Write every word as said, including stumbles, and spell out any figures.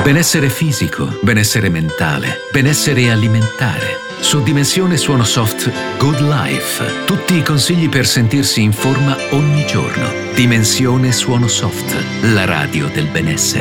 Benessere fisico, benessere mentale, benessere alimentare. Su Dimensione Suono Soft Good Life. Tutti i consigli per sentirsi in forma ogni giorno. Dimensione Suono Soft, la radio del benessere.